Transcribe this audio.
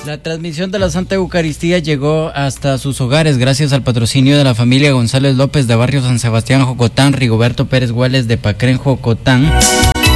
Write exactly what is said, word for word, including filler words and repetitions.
La transmisión de la Santa Eucaristía llegó hasta sus hogares gracias al patrocinio de la familia González López de Barrio San Sebastián, Jocotán, Rigoberto Pérez Guales de Pacren, Jocotán,